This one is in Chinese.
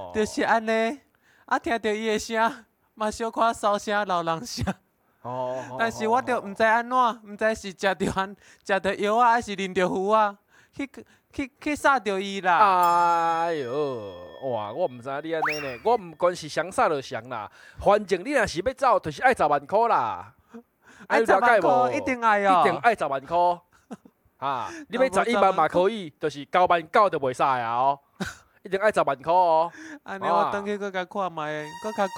就是安尼，啊，听到伊的声，嘛小可骚声、老人声。但是我着毋知安怎，毋知是食着药啊，还是啉着符啊，去杀着伊啦。 哎哟，哇！我毋知你安尼呢，我毋管是谁杀就谁啦，反正你若是要走，就是爱10万箍啦。 爱10万箍，一定爱哦。 一定爱10万箍。啊，你要11万嘛可以，就是9万9就袂使啊哦，一定爱10万箍哦。 安尼我转去搁甲看卖，搁较